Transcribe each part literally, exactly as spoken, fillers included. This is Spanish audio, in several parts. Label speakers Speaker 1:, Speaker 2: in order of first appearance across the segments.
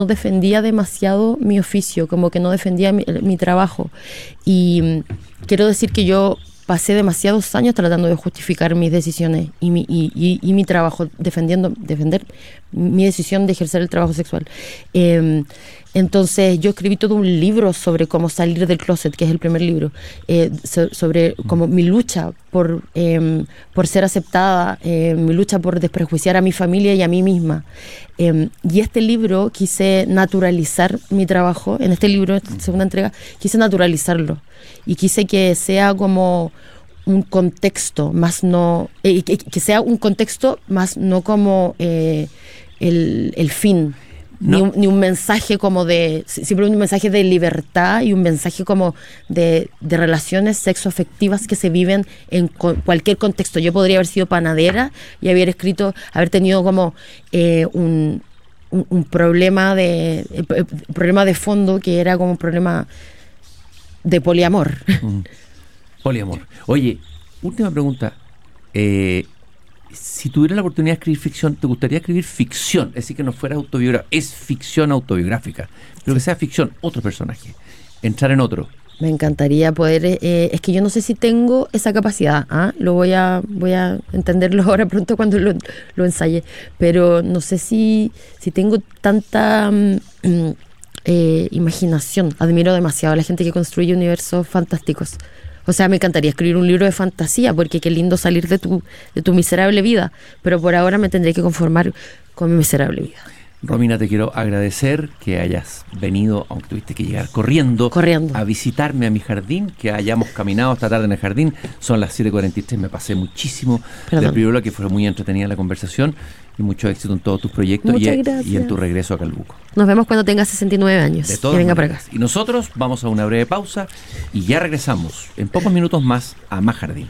Speaker 1: no defendía demasiado mi oficio, como que no defendía mi, mi trabajo. Y mm, quiero decir que yo pasé demasiados años tratando de justificar mis decisiones y mi, y, y, y mi trabajo, defendiendo, defender mi decisión de ejercer el trabajo sexual. Eh, entonces yo escribí todo un libro sobre cómo salir del closet, que es el primer libro, eh, so, sobre como mi lucha por, eh, por ser aceptada, eh, mi lucha por desprejuiciar a mi familia y a mí misma. Eh, y este libro quise naturalizar mi trabajo, en este libro, esta segunda entrega, quise naturalizarlo y quise que sea como un contexto, más no, eh, que, que sea un contexto más no como eh, el, el fin. No. Ni, un, ni un mensaje como de, siempre un mensaje de libertad y un mensaje como de, de relaciones sexoafectivas que se viven en co- cualquier contexto. Yo podría haber sido panadera y haber escrito, haber tenido como eh, un, un, un problema de eh, problema de fondo que era como un problema de poliamor.
Speaker 2: Mm. Poliamor. Oye, última pregunta. Eh, si tuvieras la oportunidad de escribir ficción, ¿te gustaría escribir ficción? Es decir, que no fuera autobiográfica. Es ficción autobiográfica. Pero que sea ficción, otro personaje. Entrar en otro.
Speaker 1: Me encantaría poder... Eh, es que yo no sé si tengo esa capacidad. ¿ah? Lo voy a voy a entenderlo ahora pronto cuando lo, lo ensaye. Pero no sé si, si tengo tanta... Mm, eh, imaginación. Admiro demasiado a la gente que construye universos fantásticos. O sea, me encantaría escribir un libro de fantasía, porque qué lindo salir de tu, de tu miserable vida, pero por ahora me tendré que conformar con mi miserable vida.
Speaker 2: Romina, te quiero agradecer que hayas venido, aunque tuviste que llegar corriendo,
Speaker 1: corriendo,
Speaker 2: a visitarme a mi jardín, que hayamos caminado esta tarde en el jardín. Son las siete cuarenta y tres, me pasé muchísimo Perdón. del primer que fue muy entretenida la conversación, y mucho éxito en todos tus proyectos y, y en tu regreso a Calbuco.
Speaker 1: Nos vemos cuando tengas sesenta y nueve años.
Speaker 2: De todas
Speaker 1: y venga
Speaker 2: maneras.
Speaker 1: para acá.
Speaker 2: Y nosotros vamos a una breve pausa y ya regresamos en pocos minutos más a Más Jardín.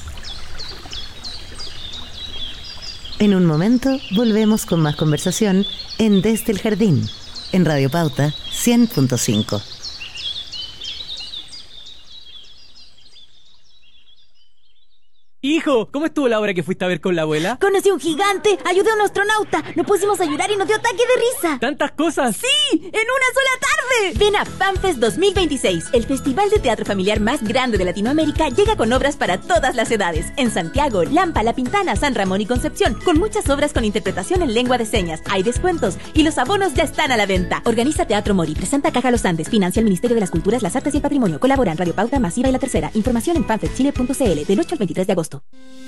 Speaker 3: En un momento volvemos con más conversación en Desde el Jardín, en Radio Pauta cien punto cinco.
Speaker 4: Hijo, ¿cómo estuvo la hora que fuiste a ver con la abuela?
Speaker 5: Conocí a un gigante, ayudé a un astronauta, nos pusimos a llorar y nos dio ataque de risa.
Speaker 4: ¿Tantas cosas?
Speaker 5: ¡Sí! ¡En una sola tarde! Ven a FanFest dos mil veintiséis, el festival de teatro familiar más grande de Latinoamérica. Llega con obras para todas las edades. En Santiago, Lampa, La Pintana, San Ramón y Concepción, con muchas obras con interpretación en lengua de señas. Hay descuentos y los abonos ya están a la venta. Organiza Teatro Mori, presenta Caja Los Andes, financia el Ministerio de las Culturas, las Artes y el Patrimonio. Colaboran Radio Pauta, Masiva y La Tercera. Información en fanfest chile punto c l del ocho al veintitrés de agosto.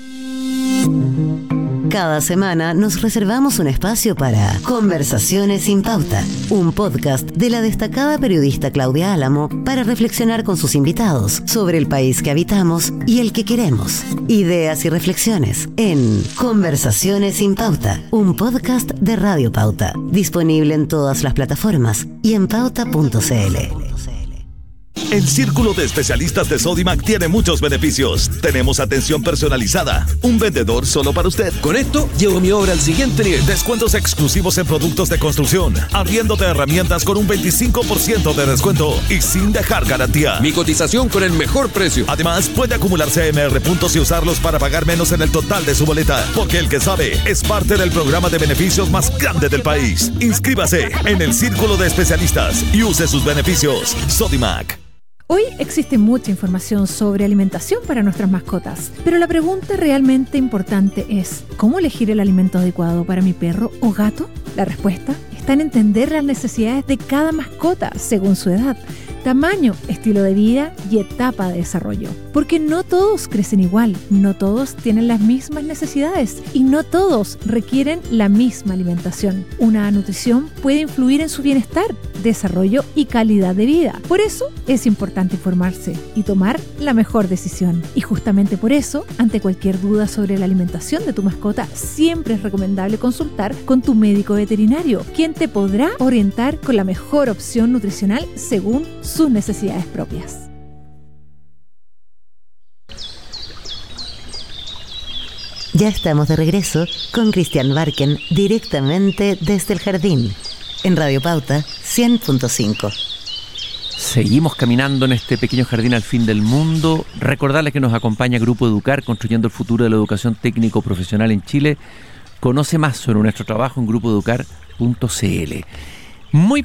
Speaker 3: Cada semana nos reservamos un espacio para Conversaciones sin Pauta, un podcast de la destacada periodista Claudia Álamo para reflexionar con sus invitados sobre el país que habitamos y el que queremos. Ideas y reflexiones en Conversaciones sin Pauta, un podcast de Radio Pauta, disponible en todas las plataformas y en pauta punto c l.
Speaker 6: El Círculo de Especialistas de Sodimac tiene muchos beneficios. Tenemos atención personalizada, un vendedor solo para usted.
Speaker 7: Con esto, llevo mi obra al siguiente nivel.
Speaker 6: Descuentos exclusivos en productos de construcción, arriendo de herramientas con un veinticinco por ciento de descuento y sin dejar garantía.
Speaker 7: Mi cotización con el mejor precio.
Speaker 6: Además, puede acumular C M R puntos y usarlos para pagar menos en el total de su boleta, porque el que sabe es parte del programa de beneficios más grande del país. Inscríbase en el Círculo de Especialistas y use sus beneficios. Sodimac.
Speaker 8: Hoy existe mucha información sobre alimentación para nuestras mascotas, pero la pregunta realmente importante es, ¿cómo elegir el alimento adecuado para mi perro o gato? La respuesta está en entender las necesidades de cada mascota según su edad, tamaño, estilo de vida y etapa de desarrollo. Porque no todos crecen igual, no todos tienen las mismas necesidades y no todos requieren la misma alimentación. Una nutrición puede influir en su bienestar, desarrollo y calidad de vida. Por eso es importante informarse y tomar la mejor decisión. Y justamente por eso, ante cualquier duda sobre la alimentación de tu mascota, siempre es recomendable consultar con tu médico veterinario, quien te podrá orientar con la mejor opción nutricional según sus necesidades propias.
Speaker 3: Ya estamos de regreso con Cristian Barken directamente desde el jardín en Radio Pauta cien punto cinco.
Speaker 2: Seguimos caminando en este pequeño jardín al fin del mundo. Recordarles que nos acompaña Grupo Educar, construyendo el futuro de la educación técnico profesional en Chile. Conoce más sobre nuestro trabajo en grupo educar punto c l.
Speaker 9: Muy